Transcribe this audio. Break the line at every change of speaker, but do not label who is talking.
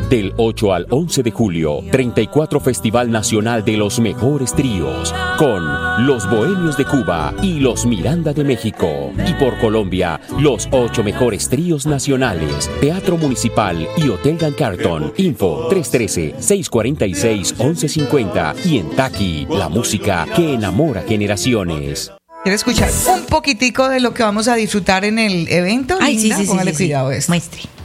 Del 8 al 11 de julio, 34 Festival Nacional de los Mejores Tríos, con Los Bohemios de Cuba y Los Miranda de México. Y por Colombia, los 8 mejores tríos nacionales, Teatro Municipal y Hotel Dan Carton. Info 313-646-1150. Y en Taqui, la música que enamora generaciones.
¿Quiere escuchar un poquitico de lo que vamos a disfrutar en el evento?
Ay,
Linda?
sí.
Póngale cuidado a esto.
Muestre.